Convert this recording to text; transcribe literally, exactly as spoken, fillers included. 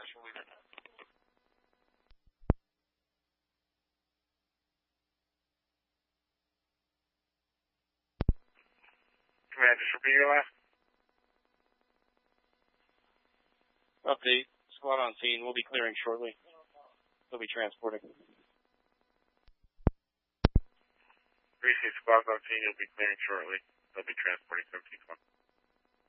Command, just repeat your last. Update. Squad on scene. We'll be clearing shortly. They'll be transporting. Receive squad on scene. You'll be clearing shortly. They'll be transporting seventeen one.